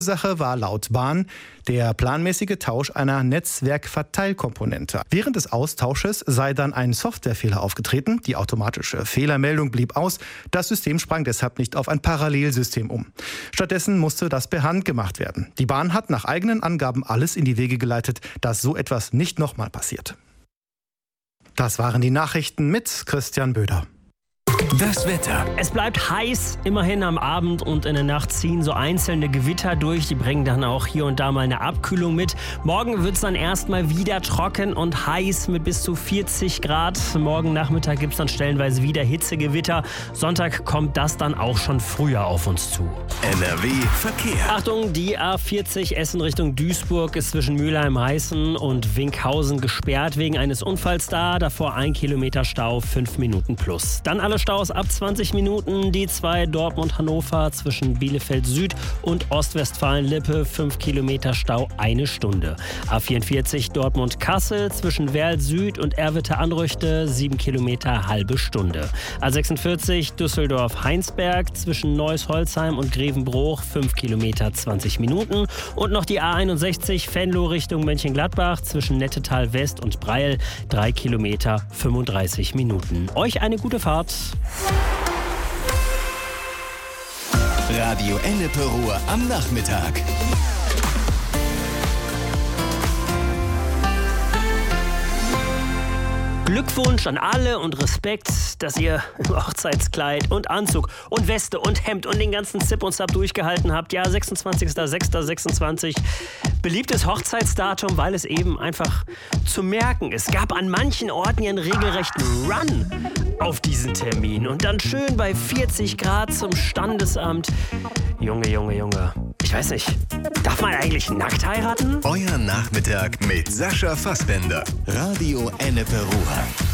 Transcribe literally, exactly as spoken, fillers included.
Ursache war laut Bahn der planmäßige Tausch einer Netzwerkverteilkomponente. Während des Austausches sei dann ein Softwarefehler aufgetreten. Die automatische Fehlermeldung blieb aus. Das System sprang deshalb nicht auf ein Parallelsystem um. Stattdessen musste das per Hand gemacht werden. Die Bahn hat nach eigenen Angaben alles in die Wege geleitet, dass so etwas nicht nochmal passiert. Das waren die Nachrichten mit Christian Böder. Das Wetter. Es bleibt heiß, immerhin am Abend und in der Nacht ziehen so einzelne Gewitter durch. Die bringen dann auch hier und da mal eine Abkühlung mit. Morgen wird es dann erstmal wieder trocken und heiß mit bis zu vierzig Grad. Morgen Nachmittag gibt es dann stellenweise wieder Hitzegewitter. Sonntag kommt das dann auch schon früher auf uns zu. N R W Verkehr. Achtung, die A vierzig Essen Richtung Duisburg ist zwischen Mülheim-Heißen und Winkhausen gesperrt wegen eines Unfalls da. Davor ein Kilometer Stau, fünf Minuten plus. Dann alle Staus ab zwanzig Minuten, die zwei Dortmund-Hannover zwischen Bielefeld Süd und Ostwestfalen-Lippe, fünf Kilometer Stau, eine Stunde. A vierundvierzig Dortmund-Kassel zwischen Werl Süd und Erwitte-Anrüchte, sieben Kilometer, halbe Stunde. A sechsundvierzig Düsseldorf-Heinsberg zwischen Neuss-Holzheim und Grevenbroich, fünf Kilometer, zwanzig Minuten. Und noch die A einundsechzig Venlo Richtung Mönchengladbach zwischen Nettetal West und Breil, drei Kilometer, fünfunddreißig Minuten. Euch eine gute Fahrt. Radio Ennepe Ruhr am Nachmittag. Glückwunsch an alle und Respekt, dass ihr im Hochzeitskleid und Anzug und Weste und Hemd und den ganzen Zip und Zap durchgehalten habt. Ja, sechsundzwanzigster sechster sechsundzwanzig. Beliebtes Hochzeitsdatum, weil es eben einfach zu merken ist. Es gab an manchen Orten ja einen regelrechten Run auf diesen Termin. Und dann schön bei vierzig Grad zum Standesamt. Junge, Junge, Junge. Ich weiß nicht, darf man eigentlich nackt heiraten? Euer Nachmittag mit Sascha Fassbender. Radio Ennepe Ruhr.